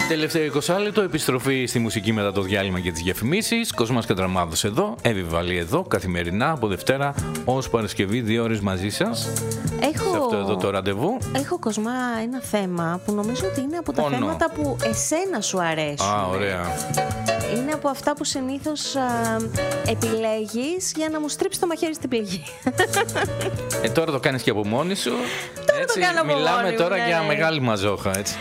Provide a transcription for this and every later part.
Τελευταίο 20 λεπτό, επιστροφή στη μουσική μετά το διάλειμμα και τις διαφημίσεις. Κοσμάς Κατραμάδος εδώ, Εύη Βαλή εδώ, καθημερινά από Δευτέρα ως Παρασκευή, 2 ώρες μαζί σας. Σε αυτό εδώ το ραντεβού. Έχω, Κοσμά, ένα θέμα που νομίζω ότι είναι από τα θέματα που εσένα σου αρέσουν. Α, ωραία. Είναι από αυτά που συνήθως επιλέγεις για να μου στρίψεις το μαχαίρι στην πληγή. Τώρα το κάνεις και από μόνη σου. Τώρα έτσι, το κάνω από μιλάμε μόνη μου, τώρα ναι. για μεγάλη μαζόχα, έτσι.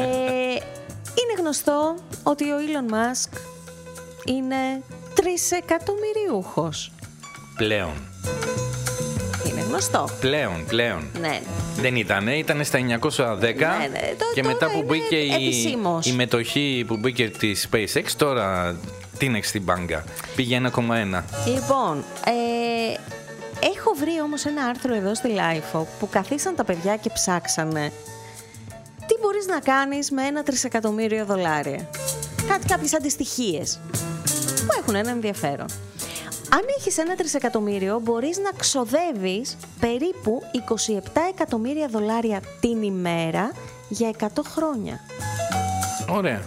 Είναι γνωστό ότι ο Elon Musk είναι 3 εκατομμυριούχος. Πλέον. Είναι γνωστό. Πλέον. Ναι. Δεν ήταν στα 910 Ναι. Και μετά που μπήκε η μετοχή που μπήκε τη SpaceX, τώρα τίνεξε στην μπάγκα. Πήγε 1,1. Λοιπόν, έχω βρει όμως ένα άρθρο εδώ στη Lifeo που καθίσαν τα παιδιά και ψάξανε τι μπορείς να κάνεις με $1 τρισεκατομμύριο. Κάποιες αντιστοιχίες που έχουν ένα ενδιαφέρον. Αν έχεις $1 τρισεκατομμύριο, μπορείς να ξοδεύεις περίπου $27 εκατομμύρια την ημέρα για 100 χρόνια. Ωραία.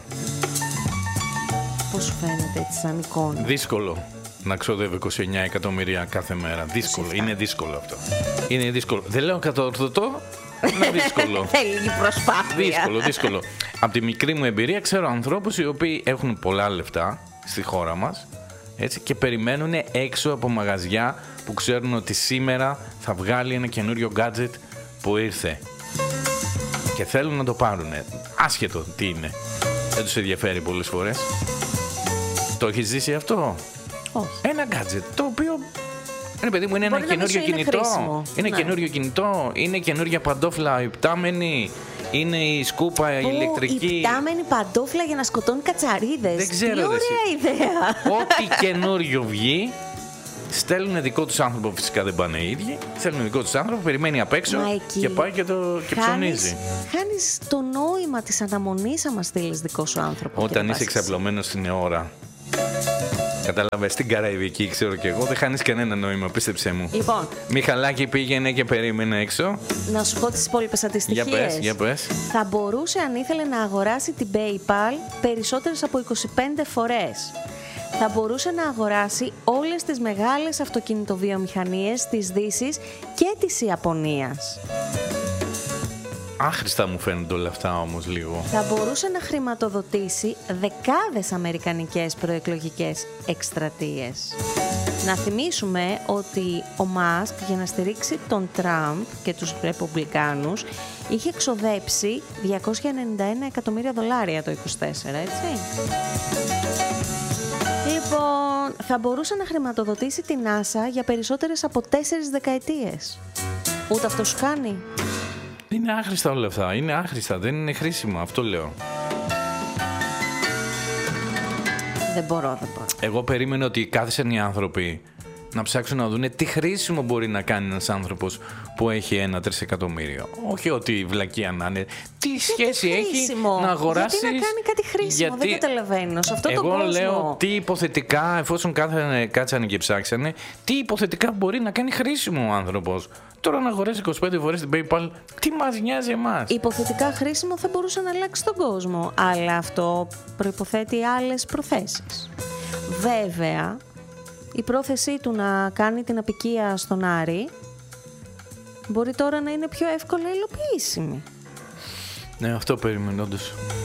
Πώς σου φαίνεται έτσι σαν εικόνα? Δύσκολο να ξοδεύει 29 εκατομμύρια κάθε μέρα. Δύσκολο. Είναι δύσκολο αυτό. Είναι δύσκολο. Δεν λέω κατόρθωτο. Είναι δύσκολο. Θέλει προσπάθεια. Δύσκολο. Από τη μικρή μου εμπειρία ξέρω ανθρώπους οι οποίοι έχουν πολλά λεφτά στη χώρα μας, έτσι, και περιμένουν έξω από μαγαζιά που ξέρουν ότι σήμερα θα βγάλει ένα καινούριο gadget που ήρθε και θέλουν να το πάρουν, άσχετο τι είναι. Δεν τους ενδιαφέρει πολλές φορές. Το έχεις ζήσει αυτό? Όχι. Ένα gadget το οποίο, παιδί μου, είναι ένα καινούριο κινητό. Είναι καινούριο κινητό, είναι καινούρια παντόφλα υπτάμενη, είναι η σκούπα η ηλεκτρική. Η υπτάμενη παντόφλα για να σκοτώνει κατσαρίδες. Δεν ξέρω. Τι ωραία ιδέα. Ό,τι καινούριο βγει, στέλνουν δικό τους άνθρωπο, φυσικά δεν πάνε οι ίδιοι. Στέλνουν δικό τους άνθρωπο, περιμένει απ' έξω και πάει και ψωνίζει. Χάνεις το νόημα της αναμονής άμα στείλεις δικό σου άνθρωπο. Όταν είσαι εξαπλωμένος στην ώρα. Κατάλαβες, στην Καραϊβική, ξέρω κι εγώ, δεν χάνεις κανένα νόημα, πίστεψέ μου. Λοιπόν, Μιχαλάκη πήγαινε και περίμενε έξω. να σου πω τις υπόλοιπες αντιστοιχίες. Για πες. Θα μπορούσε, αν ήθελε, να αγοράσει την PayPal περισσότερες από 25 φορές. Θα μπορούσε να αγοράσει όλες τις μεγάλες αυτοκινητοβιομηχανίες της Δύσης και της Ιαπωνίας. Άχρηστα μου φαίνονται όλα αυτά όμως λίγο. Θα μπορούσε να χρηματοδοτήσει δεκάδες αμερικανικές προεκλογικές εκστρατείες. Να θυμίσουμε ότι ο Μάσκ, για να στηρίξει τον Τραμπ και τους Ρεπουμπλικάνους, είχε εξοδέψει $291 εκατομμύρια το 24, έτσι. Λοιπόν, θα μπορούσε να χρηματοδοτήσει την NASA για περισσότερες από 4 δεκαετίες. Ούτε αυτό σου κάνει? Είναι άχρηστα όλα αυτά. Είναι άχρηστα. Δεν είναι χρήσιμα. Αυτό λέω. Δεν μπορώ. Εγώ περίμενα ότι κάθισαν οι άνθρωποι να ψάξουν να δουν τι χρήσιμο μπορεί να κάνει ένας άνθρωπος που έχει $1 τρισεκατομμύριο. Όχι ότι βλακεία να είναι. Τι σχέση έχει να αγοράσει. Γιατί να κάνει κάτι χρήσιμο, δεν καταλαβαίνω. Σε αυτό το κόσμο. Εγώ λέω τι υποθετικά, εφόσον κάτσανε και ψάξανε, τι υποθετικά μπορεί να κάνει χρήσιμο ο άνθρωπος. Τώρα να αγοράσει 25 φορές την PayPal, τι μας νοιάζει εμάς? Υποθετικά χρήσιμο θα μπορούσε να αλλάξει τον κόσμο, αλλά αυτό προϋποθέτει άλλες προθέσεις. Βέβαια, η πρόθεσή του να κάνει την απικία στον Άρη μπορεί τώρα να είναι πιο εύκολα υλοποιήσιμη. Ναι, αυτό περιμένω όντως.